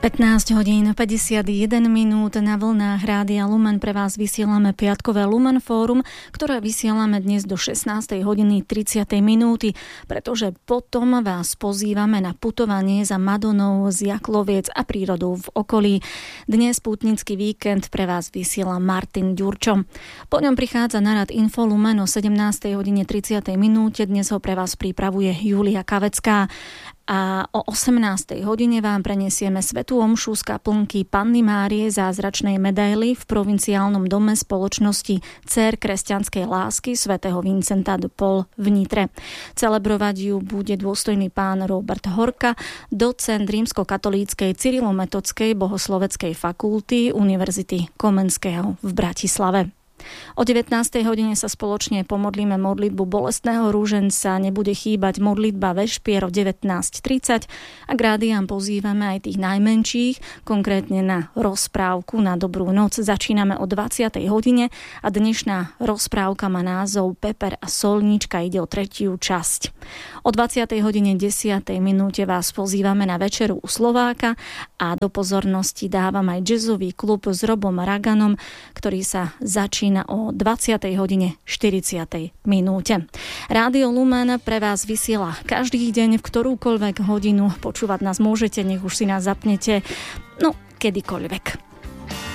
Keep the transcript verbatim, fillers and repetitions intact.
pätnásť hodín päťdesiatjeden minút na vlnách Rádia Lumen pre vás vysielame piatkové Lumen Fórum, ktoré vysielame dnes do šestnástej hodiny tridsiatej minúty, pretože potom vás pozývame na putovanie za Madonou z Jakloviec a prírodou v okolí. Dnes pútnický víkend pre vás vysiela Martin Ďurčo. Po ňom prichádza na rad Info Lumen o sedemnástej hodine tridsiatej minúte. Dnes ho pre vás pripravuje Julia Kavecká. A o osemnástej hodine vám prenesieme svätú omšu z kaplnky Panny Márie Zázračnej medaily v provinciálnom dome spoločnosti Dcér kresťanskej lásky svätého Vincenta de Paul v Nitre. Celebrovať ju bude dôstojný pán Robert Horka, docent rímskokatolíckej cyrilometodskej bohosloveckej fakulty Univerzity Komenského v Bratislave. O devätnástej hodine sa spoločne pomodlíme modlitbu bolestného rúženca, nebude chýbať modlitba vešpier o devätnásť tridsať a k rádiám pozývame aj tých najmenších, konkrétne na rozprávku na dobrú noc. Začíname o dvadsiatej hodine a dnešná rozprávka má názov Peper a solnička, ide o tretiu časť. O dvadsiatej hodine desiatej minúte vás pozývame na večeru u Slováka a do pozornosti dávam aj jazzový klub s Robom Raganom, ktorý sa začína o dvadsiatej hodine štyridsiatej minúte. Rádio Lumen pre vás vysiela každý deň v ktorúkoľvek hodinu. Počúvať nás môžete, nech už si nás zapnete, no kedykoľvek.